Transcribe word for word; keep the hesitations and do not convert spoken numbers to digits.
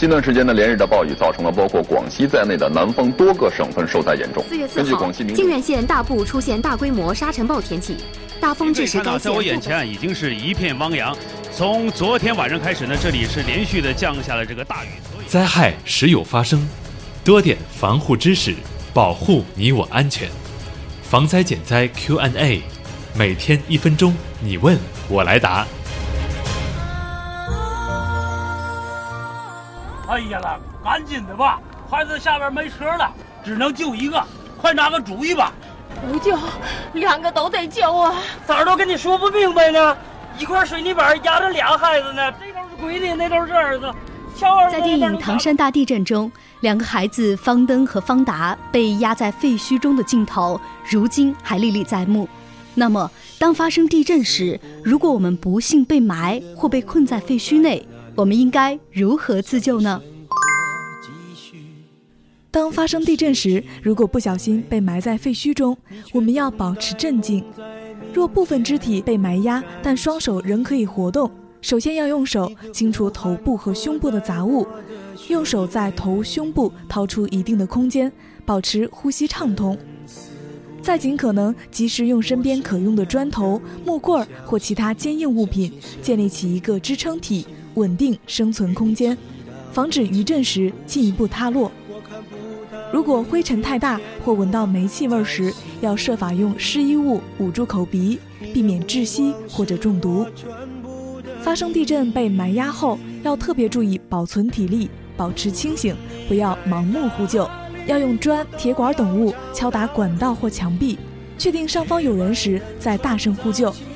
近段时间的连日的暴雨，造成了包括广西在内的南方多个省份受灾严重。 四月四号，靖远县大部出现大规模沙尘暴天气，大风致使该县。 在我眼前已经是一片汪洋。从昨天晚上开始呢，这里是连续的降下了这个大雨。 灾害时有发生，多点防护知识，保护你我安全。防灾减灾 Q and A， 每天一分钟，你问我来答。 哎呀啦，赶紧的吧，孩子下边没车了，只能救一个，快拿个主意吧。 不救，两个都得救啊！ 咋儿都跟你说不明白呢？一块水泥板压着俩孩子呢，这头是闺女，那头是儿子。 在电影《唐山大地震》中，两个孩子方登和方达被压在废墟中的镜头，如今还历历在目。那么，当发生地震时，如果我们不幸被埋或被困在废墟内，我们应该如何自救呢？ 当发生地震时，如果不小心被埋在废墟中，我们要保持镇静。若部分肢体被埋压，但双手仍可以活动，首先要用手清除头部和胸部的杂物，用手在头胸部掏出一定的空间，保持呼吸畅通。再尽可能及时用身边可用的砖头、木棍或其他坚硬物品建立起一个支撑体，稳定生存空间，防止余震时进一步塌落。如果灰尘太大或闻到煤气味时，要设法用湿衣物捂住口鼻，避免窒息或者中毒。发生地震被埋压后，要特别注意保存体力，保持清醒，不要盲目呼救。要用砖、铁管等物敲打管道或墙壁，确定上方有人时再大声呼救。